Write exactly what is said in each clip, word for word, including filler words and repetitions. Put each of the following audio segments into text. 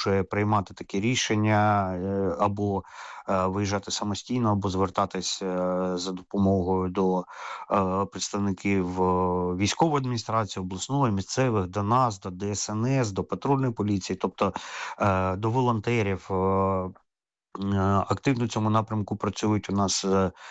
змушує приймати такі рішення або виїжджати самостійно, або звертатись за допомогою до представників військової адміністрації, обласної, місцевих, до нас, до Де Ес Ен Ес, до патрульної поліції, тобто до волонтерів. Активно в цьому напрямку працюють у нас.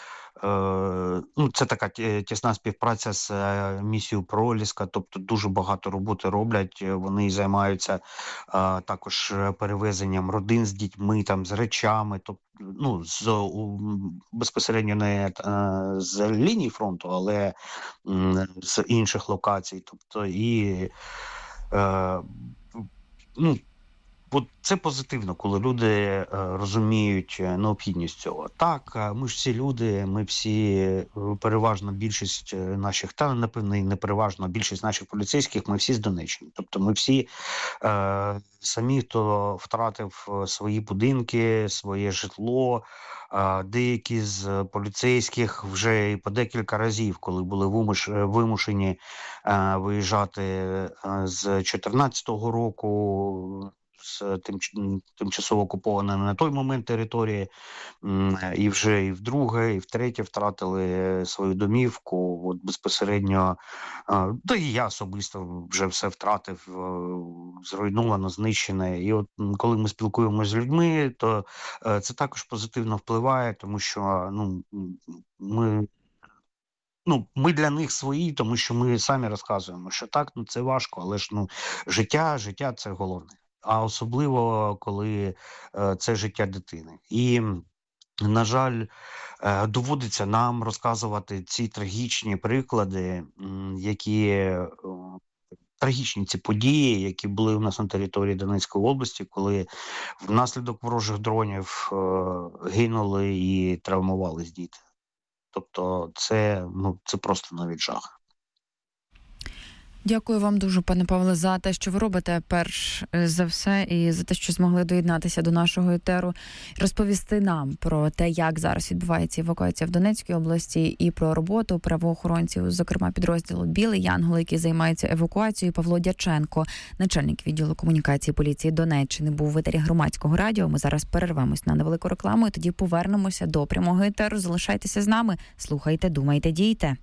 Ну, це така тісна співпраця з місією Проліска, тобто дуже багато роботи роблять. Вони займаються а, також перевезенням родин з дітьми, там, з речами, тобто, ну, з, у, безпосередньо не а, з лінії фронту, але м, з інших локацій. Тобто, і а, ну, От це позитивно, коли люди е, розуміють необхідність цього. Так, ми ж всі люди, ми всі, переважно більшість наших, та напевно і не переважно, більшість наших поліцейських, ми всі з Донеччини. Тобто ми всі е, самі, хто втратив свої будинки, своє житло, е, деякі з поліцейських вже і по декілька разів, коли були вимуш, вимушені е, виїжджати е, з чотирнадцятого року, з тим, тимчасово окупованої на той момент території, і вже і вдруге, і втретє втратили свою домівку. От безпосередньо, да і я особисто вже все втратив, зруйновано, знищене. І от коли ми спілкуємося з людьми, то це також позитивно впливає, тому що ну, ми Ну, ми для них свої, тому що ми самі розказуємо, що так, ну це важко, але ж ну життя, життя це головне. А особливо, коли е, це життя дитини. І, на жаль, е, доводиться нам розказувати ці трагічні приклади, м, які е, трагічні ці події, які були у нас на території Донецької області, коли внаслідок ворожих дронів е, гинули і травмувались діти. Тобто це, ну, це просто навіть жах. Дякую вам дуже, пане Павле, за те, що ви робите, перш за все, і за те, що змогли доєднатися до нашого етеру, розповісти нам про те, як зараз відбувається евакуація в Донецькій області, і про роботу правоохоронців, зокрема підрозділу «Білий Янгол», який займається евакуацією. Павло Дяченко, начальник відділу комунікації поліції Донеччини, був в етері Громадського радіо. Ми зараз перервемось на невелику рекламу, і тоді повернемося до прямого етеру. Залишайтеся з нами, слухайте, думайте, дійте.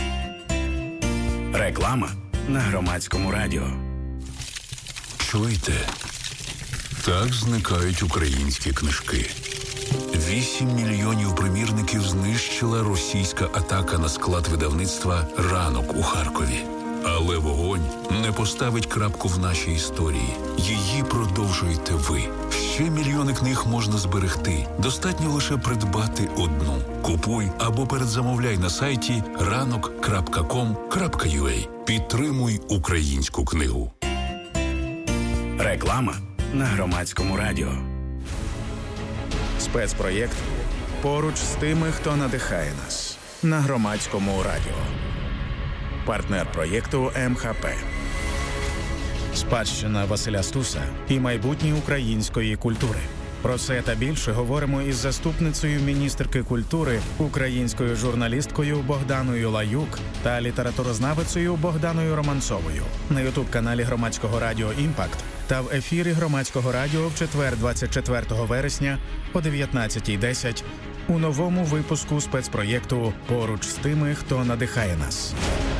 Реклама на Громадському радіо. Чуєте? Так зникають українські книжки. Вісім мільйонів примірників знищила російська атака на склад видавництва «Ранок» у Харкові. Але вогонь не поставить крапку в нашій історії. Її продовжуєте ви. Ще мільйони книг можна зберегти. Достатньо лише придбати одну. Купуй або передзамовляй на сайті ранок крапка ком крапка ю а. Підтримуй українську книгу. Реклама на Громадському радіо. Спецпроєкт «Поруч з тими, хто надихає нас» на Громадському радіо. Партнер проєкту Ем Ха Пе. Спадщина Василя Стуса і майбутнє української культури. Про це та більше говоримо із заступницею міністерки культури, українською журналісткою Богданою Лаюк та літературознавицею Богданою Романцовою на ютуб-каналі Громадського радіо «Імпакт» та в ефірі Громадського радіо в четвер, двадцять четвертого вересня о дев'ятнадцятій десять у новому випуску спецпроєкту «Поруч з тими, хто надихає нас».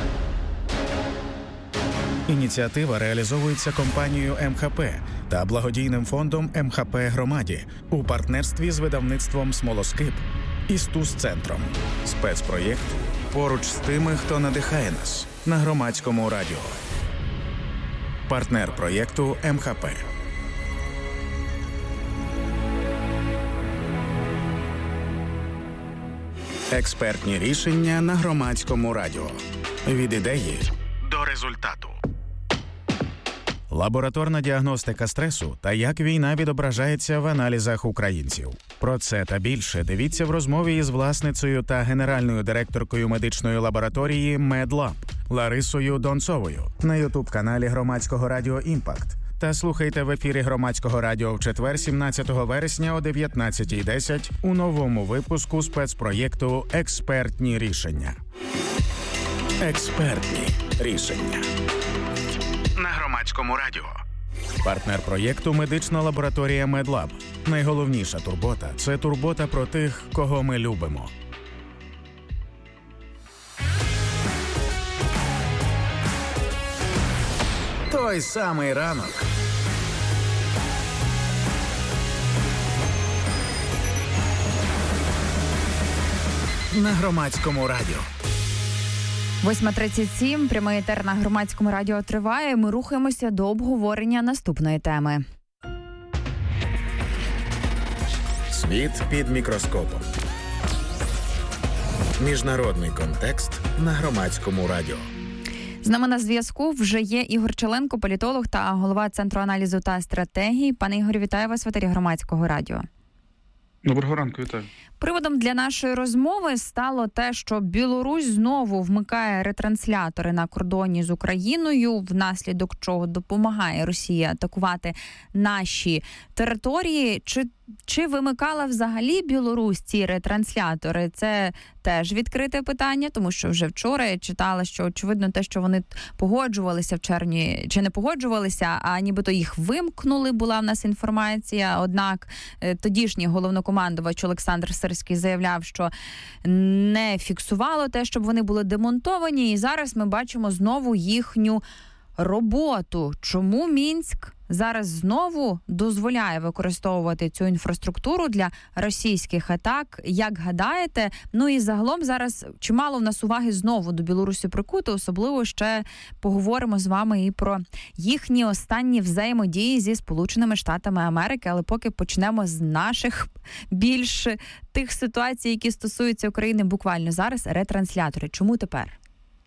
Ініціатива реалізовується компанією Ем Ха Пе та благодійним фондом Ем Ха Пе громаді у партнерстві з видавництвом «Смолоскип» і Стус-центром. Спецпроєкт «Поруч з тими, хто надихає нас» на Громадському радіо. Партнер проєкту Ем Ха Пе. Експертні рішення на Громадському радіо. Від ідеї до результату. Лабораторна діагностика стресу та як війна відображається в аналізах українців. Про це та більше дивіться в розмові із власницею та генеральною директоркою медичної лабораторії «Медлаб» Ларисою Донцовою на ютуб-каналі Громадського радіо «Імпакт». Та слухайте в ефірі Громадського радіо в четвер, сімнадцятого вересня о дев'ятнадцятій десять у новому випуску спецпроєкту «Експертні рішення». Експертні рішення на Громадському радіо. Партнер проєкту – медична лабораторія Медлаб. Найголовніша турбота – це турбота про тих, кого ми любимо. Той самий ранок. На Громадському радіо. восьма тридцять сім, прямий етер на Громадському радіо триває. Ми рухаємося до обговорення наступної теми. Світ під мікроскопом. Міжнародний контекст на Громадському радіо. З нами на зв'язку вже є Ігор Челенко, політолог та голова Центру аналізу та стратегії. Пане Ігорю, вітаю вас в етері Громадського радіо. Доброго ранку, вітаю. Приводом для нашої розмови стало те, що Білорусь знову вмикає ретранслятори на кордоні з Україною, внаслідок чого допомагає Росії атакувати наші території. Чи, чи вимикала взагалі Білорусь ці ретранслятори? Це теж відкрите питання, тому що вже вчора я читала, що очевидно те, що вони погоджувалися в червні, чи не погоджувалися, а нібито їх вимкнули, була в нас інформація. Однак тодішній головнокомандувач Олександр Сирський заявляв, що не фіксувало те, щоб вони були демонтовані, і зараз ми бачимо знову їхню роботу. Чому Мінськ зараз знову дозволяє використовувати цю інфраструктуру для російських атак? Як гадаєте? Ну і загалом зараз чимало в нас уваги знову до Білорусі прикуто, особливо ще поговоримо з вами і про їхні останні взаємодії зі Сполученими Штатами Америки, але поки почнемо з наших більш тих ситуацій, які стосуються України буквально зараз. Ретранслятори. Чому тепер?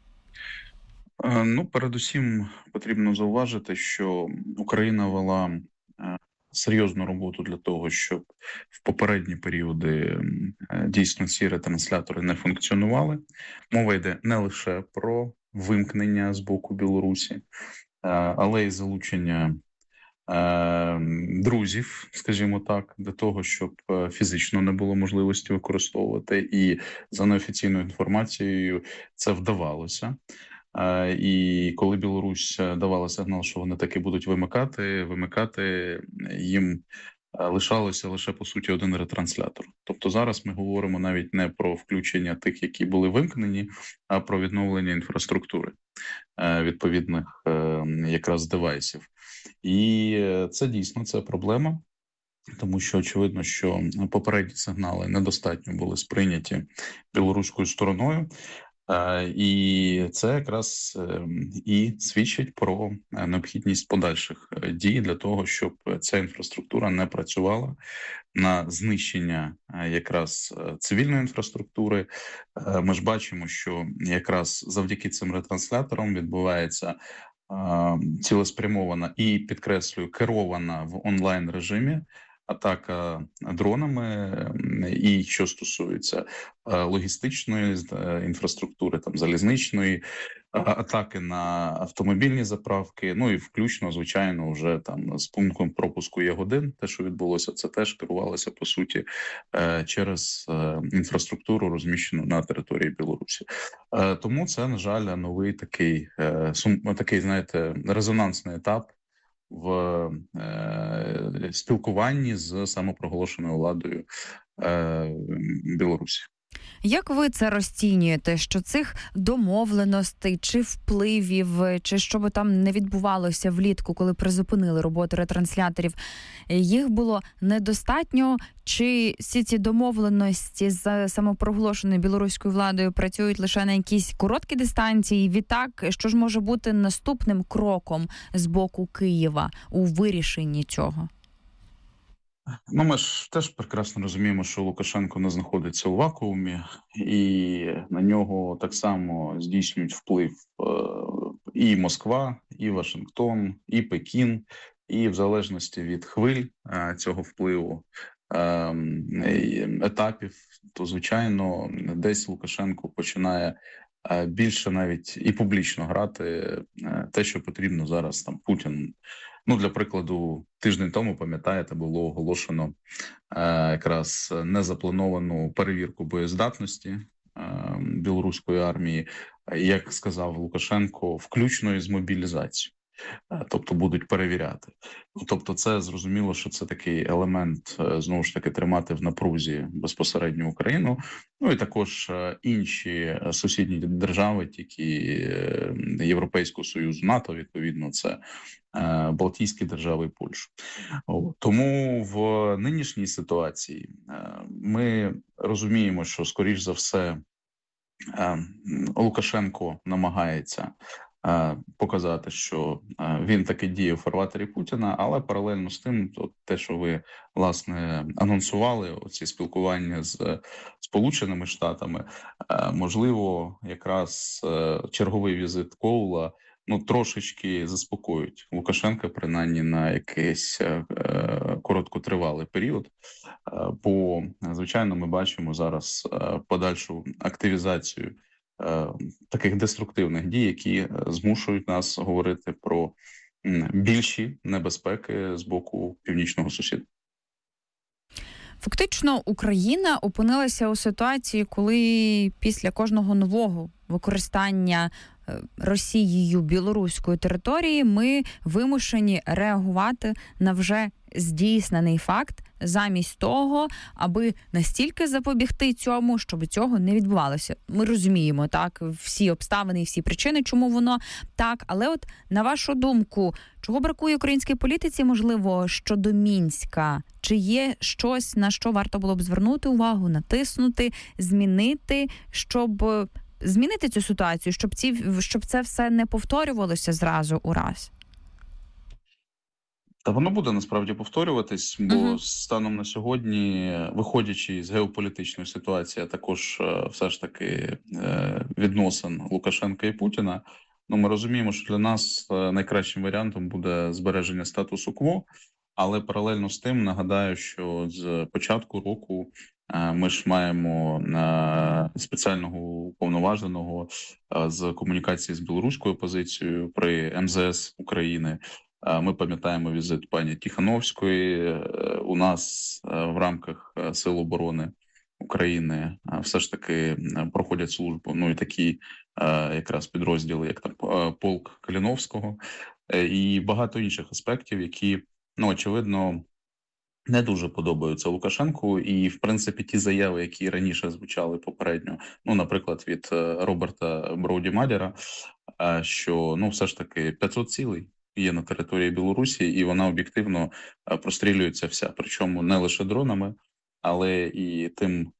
Ну, передусім потрібно зауважити, що Україна вела серйозну роботу для того, щоб в попередні періоди дійсно ці ретранслятори не функціонували. Мова йде не лише про вимкнення з боку Білорусі, але й залучення друзів, скажімо так, для того, щоб фізично не було можливості використовувати. І за неофіційною інформацією це вдавалося. І коли Білорусь давала сигнал, що вони таки будуть вимикати, вимикати їм лишалося лише, по суті, один ретранслятор. Тобто зараз ми говоримо навіть не про включення тих, які були вимкнені, а про відновлення інфраструктури відповідних якраз девайсів. І це дійсно це проблема, тому що очевидно, що попередні сигнали недостатньо були сприйняті білоруською стороною. І це якраз і свідчить про необхідність подальших дій для того, щоб ця інфраструктура не працювала на знищення якраз цивільної інфраструктури. Ми ж бачимо, що якраз завдяки цим ретрансляторам відбувається цілеспрямована і, підкреслюю, керована в онлайн-режимі атака дронами, і що стосується логістичної інфраструктури, там залізничної, атаки на автомобільні заправки, ну і включно, звичайно, вже там з пунктом пропуску Ягодин, те, що відбулося, це теж керувалося, по суті, через інфраструктуру, розміщену на території Білорусі. Тому це, на жаль, новий такий, такий, знаєте, резонансний етап в е, спілкуванні з самопроголошеною владою е, Білорусі. Як ви це розцінюєте, що цих домовленостей, чи впливів, чи що би там не відбувалося влітку, коли призупинили роботу ретрансляторів, їх було недостатньо? Чи всі ці домовленості з самопроголошеною білоруською владою працюють лише на якійсь короткі дистанції? Відтак, що ж може бути наступним кроком з боку Києва у вирішенні цього? Ну, ми ж теж прекрасно розуміємо, що Лукашенко не знаходиться у вакуумі, і на нього так само здійснюють вплив і Москва, і Вашингтон, і Пекін, і в залежності від хвиль цього впливу, етапів, то, звичайно, десь Лукашенко починає більше навіть і публічно грати те, що потрібно зараз там Путін. Ну, для прикладу, тиждень тому, пам'ятаєте, було оголошено е, якраз незаплановану перевірку боєздатності е, білоруської армії, як сказав Лукашенко, включно із мобілізацією. тобто будуть перевіряти. Тобто це зрозуміло, що це такий елемент, знову ж таки, тримати в напрузі безпосередньо Україну, ну і також інші сусідні держави, тільки Європейського Союзу, НАТО, відповідно, це Балтійські держави і Польща. Тому в нинішній ситуації ми розуміємо, що, скоріш за все, Лукашенко намагається показати, що він таки діє в фарватері Путіна, але паралельно з тим, то те, що ви, власне, анонсували, оці спілкування з Сполученими Штатами, можливо, якраз черговий візит Коула, ну, трошечки заспокоюють Лукашенка, принаймні на якийсь е, короткотривалий період, е, бо, звичайно, ми бачимо зараз е, подальшу активізацію е, таких деструктивних дій, які змушують нас говорити про м, більші небезпеки з боку північного сусіда. Фактично, Україна опинилася у ситуації, коли після кожного нового використання Росією білоруської території ми вимушені реагувати на вже здійснений факт, замість того, аби настільки запобігти цьому, щоб цього не відбувалося. Ми розуміємо, так, всі обставини і всі причини, чому воно так. Але от, на вашу думку, чого бракує українській політиці, можливо, щодо Мінська? Чи є щось, на що варто було б звернути увагу, натиснути, змінити, щоб змінити цю ситуацію, щоб ці, щоб це все не повторювалося зразу у раз? Та воно буде насправді повторюватись, бо uh-huh. станом на сьогодні, виходячи з геополітичної ситуації, а також все ж таки відносин Лукашенка і Путіна, ну, ми розуміємо, що для нас найкращим варіантом буде збереження статусу кво, але паралельно з тим нагадаю, що з початку року ми ж маємо спеціального уповноваженого з комунікації з білоруською опозицією при ем зе ес України. Ми пам'ятаємо візит пані Тихановської. У нас в рамках Сил оборони України все ж таки проходять службу, ну і такі якраз підрозділи, як там полк Каліновського, і багато інших аспектів, які, ну, очевидно, не дуже подобаються Лукашенку. І, в принципі, ті заяви, які раніше звучали попередньо, ну, наприклад, від Роберта Броуді-Мадера, що, ну, все ж таки п'ятсот цілей є на території Білорусі, і вона об'єктивно прострілюється вся. Причому не лише дронами, але і тим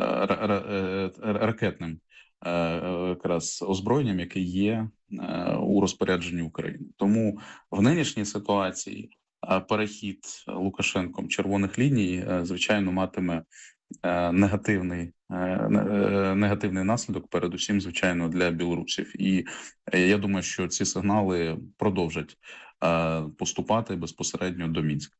ракетним якраз озброєнням, яке є у розпорядженні України. Тому в нинішній ситуації перехід Лукашенком червоних ліній, звичайно, матиме негативний, негативний наслідок, передусім, звичайно, для білорусів. І я думаю, що ці сигнали продовжать поступати безпосередньо до Мінська.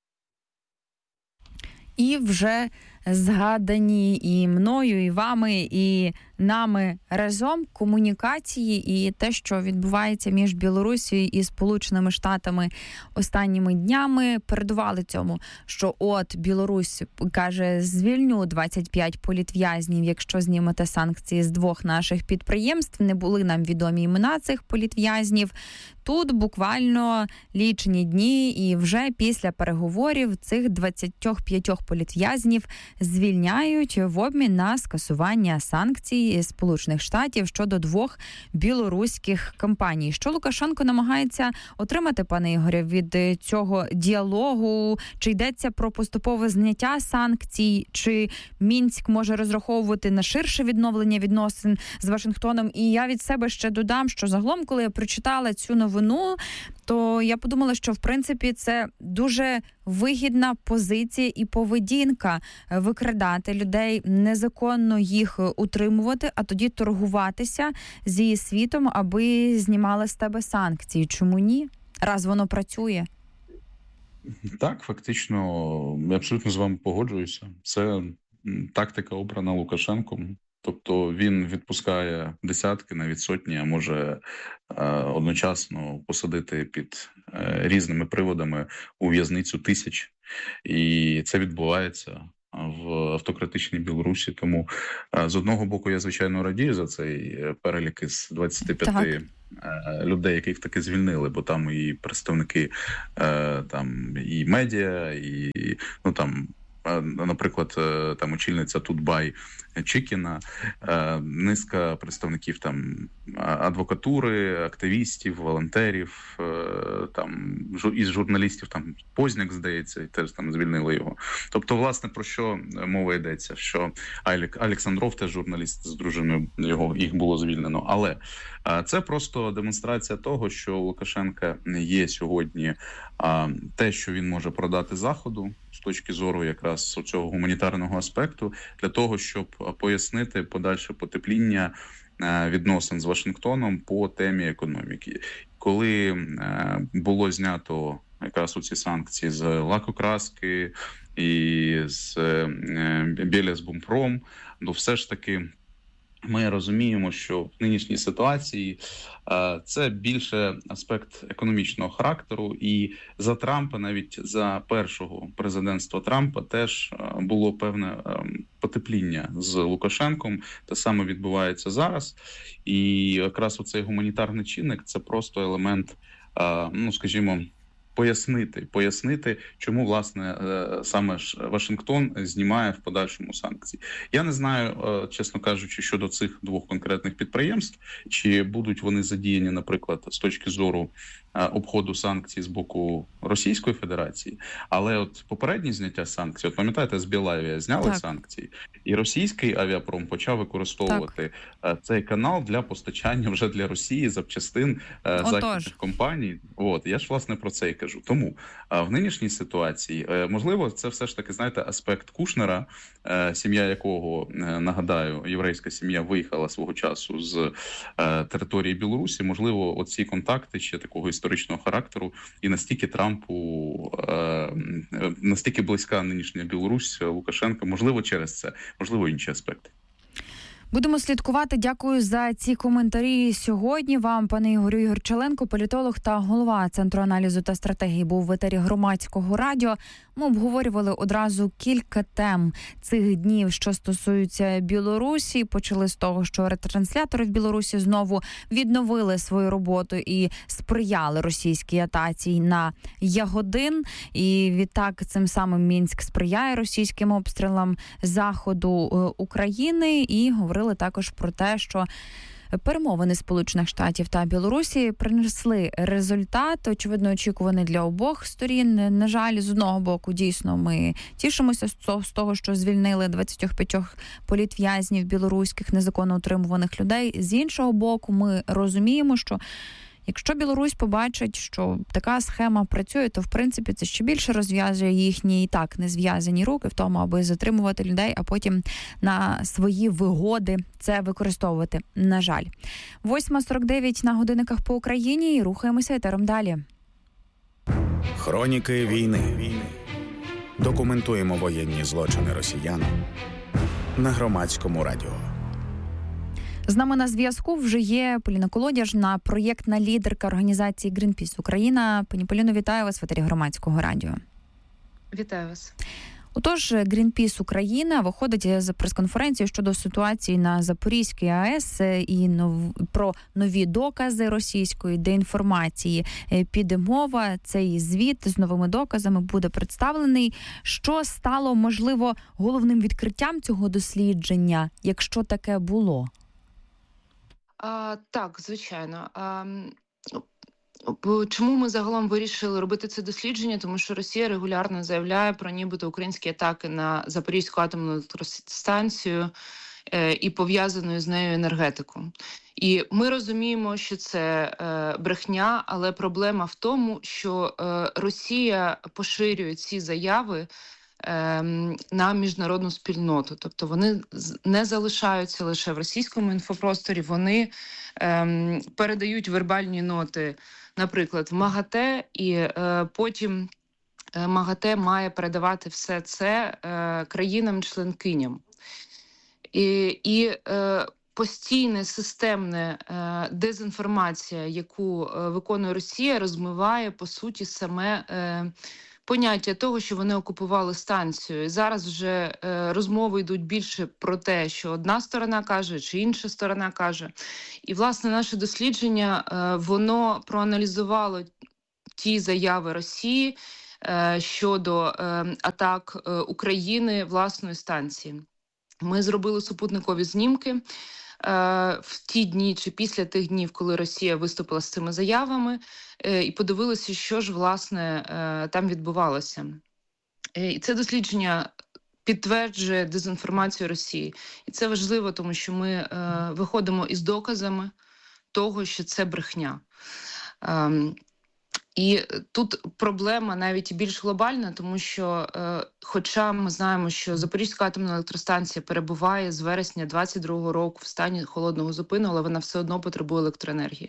І вже згадані і мною, і вами, і нами разом комунікації і те, що відбувається між Білорусією і Сполученими Штатами останніми днями, передували цьому, що от Білорусь каже, звільню двадцять п'ять політв'язнів, якщо знімете санкції з двох наших підприємств. Не були нам відомі імена цих політв'язнів. Тут буквально лічені дні, і вже після переговорів цих двадцять п'ять політв'язнів звільняють в обмін на скасування санкцій Сполучених Штатів щодо двох білоруських компаній. Що Лукашенко намагається отримати, пане Ігоря, від цього діалогу? Чи йдеться про поступове зняття санкцій? Чи Мінськ може розраховувати на ширше відновлення відносин з Вашингтоном? І я від себе ще додам, що загалом, коли я прочитала цю новину, то я подумала, що, в принципі, це дуже вигідна позиція і поведінка викрадати людей, незаконно їх утримувати, а тоді торгуватися зі світом, аби знімали з тебе санкції. Чому ні? Раз воно працює. Так, фактично, я абсолютно з вами погоджуюся. Це тактика, обрана Лукашенком. Тобто він відпускає десятки, навіть сотні, а може одночасно посадити під різними приводами у в'язницю тисяч. І це відбувається в автократичній Білорусі. Тому з одного боку я, звичайно, радію за цей перелік із двадцяти п'яти так. людей, яких таки звільнили, бо там і представники там і медіа, і ну там, наприклад, там очільниця Тутбай Чикіна, низка представників там адвокатури, активістів, волонтерів, там із журналістів, там Позняк, здається, і теж там звільнили його. Тобто, власне, про що мова йдеться? Що Олександров, теж журналіст з дружиною, його їх було звільнено. Але це просто демонстрація того, що у Лукашенка є сьогодні те, що він може продати Заходу з точки зору якраз цього гуманітарного аспекту, для того, щоб пояснити подальше потепління відносин з Вашингтоном по темі економіки. Коли було знято якраз ці санкції з лакокраски і з Белязбумпром, то все ж таки ми розуміємо, що в нинішній ситуації це більше аспект економічного характеру, і за Трампа, навіть за першого президентства Трампа, теж було певне потепління з Лукашенком. Те саме відбувається зараз. І якраз оцей гуманітарний чинник – це просто елемент, ну, скажімо, Пояснити, пояснити, чому, власне, саме ж Вашингтон знімає в подальшому санкції. Я не знаю, чесно кажучи, щодо цих двох конкретних підприємств, чи будуть вони задіяні, наприклад, з точки зору обходу санкцій з боку Російської Федерації, але от попереднє зняття санкцій, от пам'ятаєте, з Білавія зняли так. санкції, і російський авіапром почав використовувати так. цей канал для постачання вже для Росії запчастин Отож. західних компаній. От, я ж, власне, про це і кажу. Тому в нинішній ситуації, можливо, це все ж таки, знаєте, аспект Кушнера, сім'я якого, нагадаю, єврейська сім'я виїхала свого часу з території Білорусі. Можливо, оці контакти ще такого історичного характеру, і настільки Трампу, настільки близька нинішня Білорусь Лукашенка, можливо, через це, можливо, інші аспекти. Будемо слідкувати. Дякую за ці коментарі сьогодні. Вам, пане Ігорю, Ігор Челенко, політолог та голова Центру аналізу та стратегії, був в етері Громадського радіо. Ми обговорювали одразу кілька тем цих днів, що стосуються Білорусі. Почали з того, що ретранслятори в Білорусі знову відновили свою роботу і сприяли російській атаці на Ягодин. І відтак цим самим Мінськ сприяє російським обстрілам заходу України. І говорили також про те, що перемовини Сполучених Штатів та Білорусі принесли результат, очевидно, очікуваний для обох сторін. На жаль, з одного боку, дійсно, ми тішимося з того, що звільнили двадцять п'ять політв'язнів білоруських незаконно утримуваних людей. З іншого боку, ми розуміємо, що якщо Білорусь побачить, що така схема працює, то, в принципі, це ще більше розв'язує їхні і так не зв'язані руки в тому, аби затримувати людей, а потім на свої вигоди це використовувати. На жаль. восьма сорок дев'ять на годинниках по Україні і рухаємося етером далі. Хроніки війни. Документуємо воєнні злочини росіян на Громадському радіо. З нами на зв'язку вже є Поліна Колодяжна, проєктна лідерка організації Greenpeace Україна. Пані Поліно, вітаю вас в етері Громадського радіо. Вітаю вас. Отож, Greenpeace Україна виходить з прес-конференції щодо ситуації на Запорізькій АЕС і нов... про нові докази російської деінформації піде мова. Цей звіт з новими доказами буде представлений. Що стало, можливо, головним відкриттям цього дослідження, якщо таке було? А, так, звичайно. А, чому ми загалом вирішили робити це дослідження? Тому що Росія регулярно заявляє про нібито українські атаки на Запорізьку атомну електростанцію е, і пов'язану з нею енергетику. І ми розуміємо, що це е, брехня, але проблема в тому, що е, Росія поширює ці заяви на міжнародну спільноту. Тобто вони не залишаються лише в російському інфопросторі, вони ем, передають вербальні ноти, наприклад, в МАГАТЕ, і е, потім е, МАГАТЕ має передавати все це е, країнам-членкиням. І, і е, постійна системна е, дезінформація, яку е, виконує Росія, розмиває, по суті, саме е, поняття того, що вони окупували станцію. І зараз вже е, розмови йдуть більше про те, що одна сторона каже, чи інша сторона каже. І, власне, наше дослідження, е, воно проаналізувало ті заяви Росії е, щодо е, атак е, України власної станції. Ми зробили супутникові знімки е, в ті дні чи після тих днів, коли Росія виступила з цими заявами, е, і подивилися, що ж, власне, е, там відбувалося. Е, і це дослідження підтверджує дезінформацію Росії. І це важливо, тому що ми е, виходимо із доказами того, що це брехня. Е, І тут проблема навіть більш глобальна, тому що, е, хоча ми знаємо, що Запорізька атомна електростанція перебуває з вересня двадцять другого року в стані холодного зупину, але вона все одно потребує електроенергії.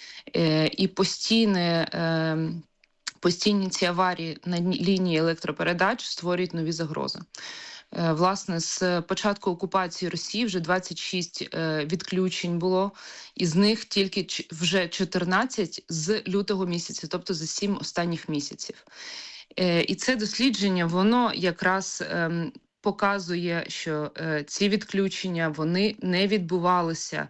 Е, і постійне, е, постійні ці аварії на лінії електропередач створюють нові загрози. Власне, з початку окупації Росії вже двадцять шість е, відключень було, із них тільки ч- вже чотирнадцять з лютого місяця, тобто за сім останніх місяців. Е, і це дослідження, воно якраз е, показує, що е, ці відключення, вони не відбувалися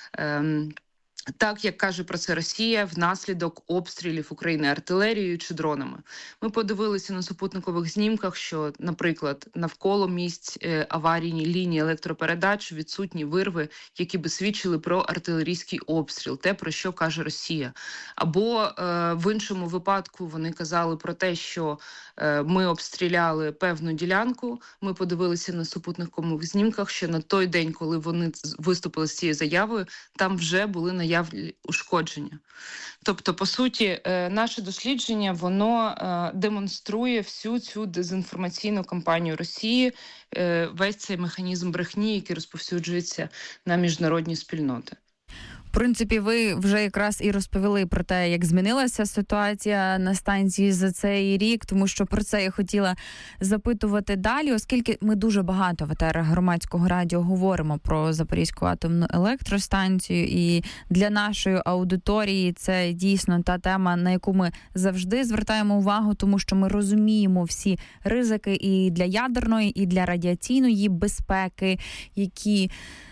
е, так, як каже про це Росія, внаслідок обстрілів України артилерією чи дронами. Ми подивилися на супутникових знімках, що, наприклад, навколо місць е, аварійні лінії електропередач відсутні вирви, які би свідчили про артилерійський обстріл, те, про що каже Росія. Або е, в іншому випадку вони казали про те, що е, ми обстріляли певну ділянку. Ми подивилися на супутникових знімках, що на той день, коли вони виступили з цією заявою, там вже були наявні ушкодження. Тобто, по суті, наше дослідження, воно демонструє всю цю дезінформаційну кампанію Росії, весь цей механізм брехні, який розповсюджується на міжнародні спільноти. В принципі, ви вже якраз і розповіли про те, як змінилася ситуація на станції за цей рік, тому що про це я хотіла запитувати далі, оскільки ми дуже багато в етерах Громадського радіо говоримо про Запорізьку атомну електростанцію, і для нашої аудиторії це дійсно та тема, на яку ми завжди звертаємо увагу, тому що ми розуміємо всі ризики і для ядерної, і для радіаційної безпеки, які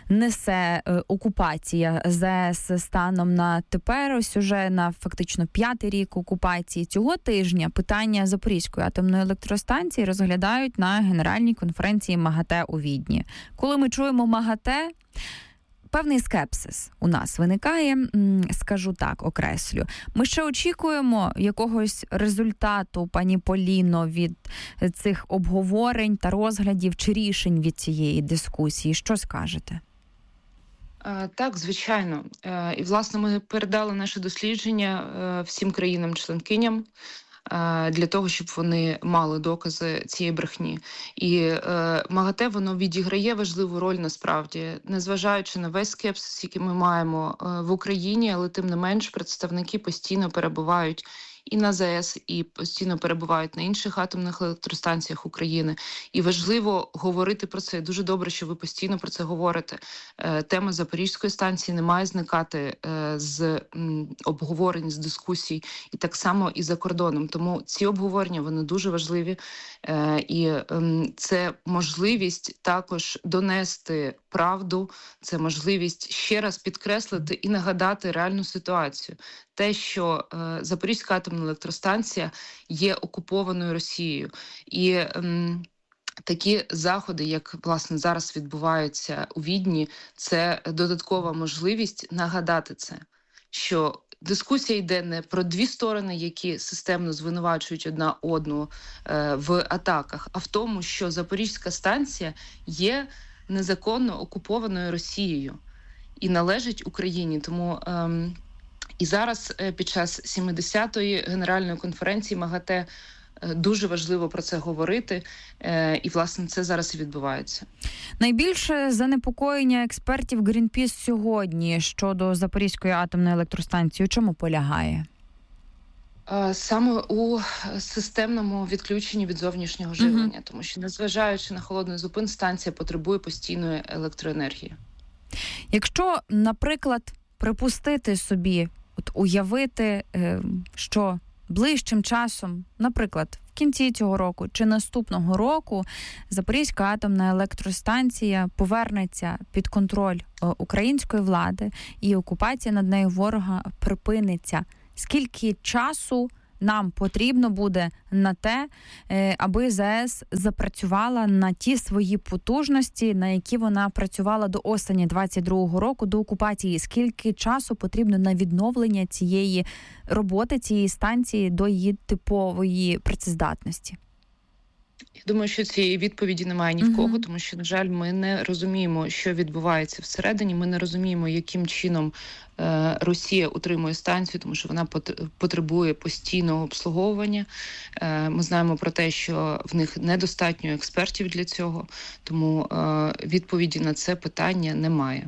несе е, окупація ЗАЕС станом на тепер, ось уже на фактично п'ятий рік окупації. Цього тижня питання Запорізької атомної електростанції розглядають на Генеральній конференції МАГАТЕ у Відні. Коли ми чуємо МАГАТЕ, певний скепсис у нас виникає, скажу так, окреслю. Ми ще очікуємо якогось результату, пані Поліно, від цих обговорень та розглядів чи рішень від цієї дискусії. Що скажете? Так, звичайно. І, власне, ми передали наше дослідження всім країнам-членкиням для того, щоб вони мали докази цієї брехні. І МАГАТЕ, воно відіграє важливу роль насправді, незважаючи на весь скепсис, який ми маємо в Україні, але тим не менш представники постійно перебувають і на ЗАЕС, і постійно перебувають на інших атомних електростанціях України. І важливо говорити про це. Дуже добре, що ви постійно про це говорите. Тема Запорізької станції не має зникати з обговорень, з дискусій, і так само і за кордоном. Тому ці обговорення, вони дуже важливі. І це можливість також донести правду, це можливість ще раз підкреслити і нагадати реальну ситуацію. Те, що е, Запорізька атомна електростанція є окупованою Росією. І ем, такі заходи, як, власне, зараз відбуваються у Відні, це додаткова можливість нагадати це, що дискусія йде не про дві сторони, які системно звинувачують одна одну е, в атаках, а в тому, що Запорізька станція є незаконно окупованою Росією і належить Україні. Тому ем, і зараз під час сімдесятої Генеральної конференції МАГАТЕ дуже важливо про це говорити, і, власне, це зараз і відбувається. Найбільше занепокоєння експертів Greenpeace сьогодні щодо Запорізької атомної електростанції, у чому полягає? Саме у системному відключенні від зовнішнього живлення, uh-huh. тому що, незважаючи на холодний зупин, станція потребує постійної електроенергії. Якщо, наприклад, припустити собі, от уявити, що ближчим часом, наприклад, в кінці цього року чи наступного року Запорізька атомна електростанція повернеться під контроль української влади і окупація над нею ворога припиниться? Скільки часу нам потрібно буде на те, аби ЗАЕС запрацювала на ті свої потужності, на які вона працювала до осені двадцять другого року, до окупації? Скільки часу потрібно на відновлення цієї роботи, цієї станції до її типової працездатності? Я думаю, що цієї відповіді немає ні в кого, тому що, на жаль, ми не розуміємо, що відбувається всередині, ми не розуміємо, яким чином е, Росія утримує станцію, тому що вона потребує постійного обслуговування. Е, ми знаємо про те, що в них недостатньо експертів для цього, тому е, відповіді на це питання немає.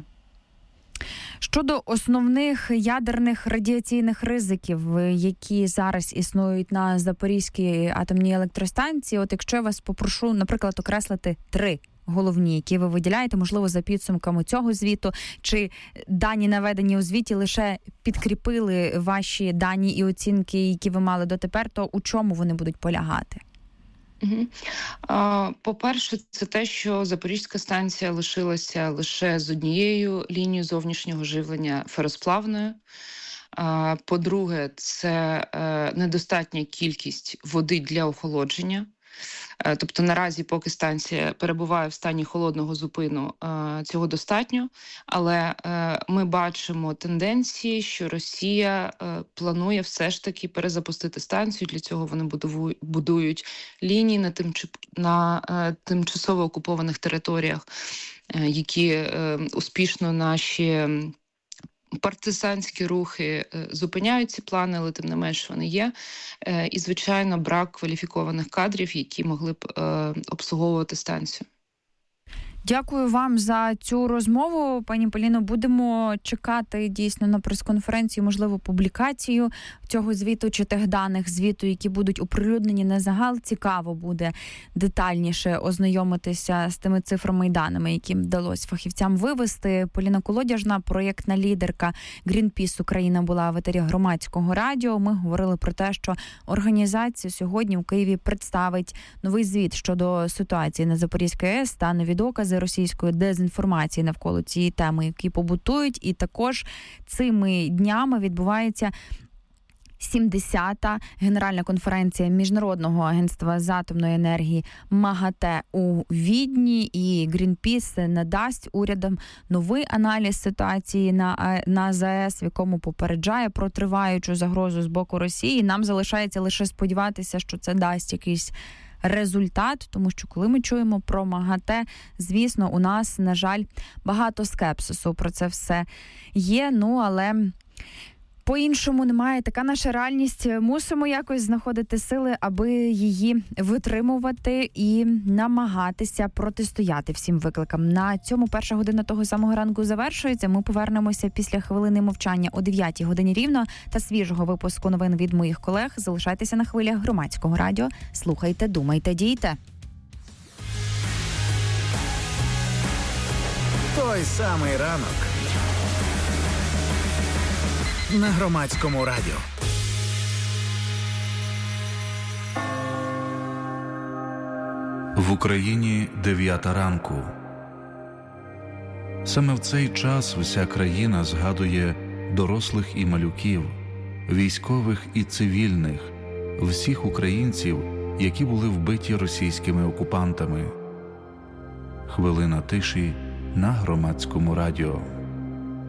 Щодо основних ядерних радіаційних ризиків, які зараз існують на Запорізькій атомній електростанції, от якщо я вас попрошу, наприклад, окреслити три головні, які ви виділяєте, можливо, за підсумками цього звіту, чи дані, наведені у звіті, лише підкріпили ваші дані і оцінки, які ви мали дотепер, то у чому вони будуть полягати? Угу. По-перше, це те, що Запорізька станція лишилася лише з однією лінією зовнішнього живлення феросплавною. По-друге, це недостатня кількість води для охолодження. Тобто наразі, поки станція перебуває в стані холодного зупину, цього достатньо. Але ми бачимо тенденції, що Росія планує все ж таки перезапустити станцію. Для цього вони будують лінії на, тимч... на тимчасово окупованих територіях, які успішно наші партизанські рухи зупиняють ці плани, але тим не менш вони є. І, звичайно, брак кваліфікованих кадрів, які могли б обслуговувати станцію. Дякую вам за цю розмову, пані Поліно. Будемо чекати дійсно на прес-конференцію, можливо, публікацію цього звіту чи тих даних звіту, які будуть оприлюднені на загал. Цікаво буде детальніше ознайомитися з тими цифрами і даними, які вдалося фахівцям вивести. Поліна Колодяжна, проєктна лідерка Greenpeace Україна, була в етері Громадського радіо. Ми говорили про те, що організація сьогодні у Києві представить новий звіт щодо ситуації на Запорізькій АЕС та нові докази російської дезінформації навколо цієї теми, які побутують. І також цими днями відбувається сімдесята Генеральна конференція Міжнародного агентства з атомної енергії МАГАТЕ у Відні, і Greenpeace надасть урядам новий аналіз ситуації на, на ЗАЕС, в якому попереджає про триваючу загрозу з боку Росії. Нам залишається лише сподіватися, що це дасть якийсь результат, тому що коли ми чуємо про МАГАТЕ, звісно, у нас, на жаль, багато скепсису про це все є, ну, але по-іншому немає. Така наша реальність. Мусимо якось знаходити сили, аби її витримувати і намагатися протистояти всім викликам. На цьому перша година того самого ранку завершується. Ми повернемося після хвилини мовчання о дев'ятій годині рівно та свіжого випуску новин від моїх колег. Залишайтеся на хвилях Громадського радіо. Слухайте, думайте, дійте. Той самий ранок на Громадському радіо. В Україні дев'ята ранку. Саме в цей час вся країна згадує дорослих і малюків, військових і цивільних, всіх українців, які були вбиті російськими окупантами. Хвилина тиші на Громадському радіо.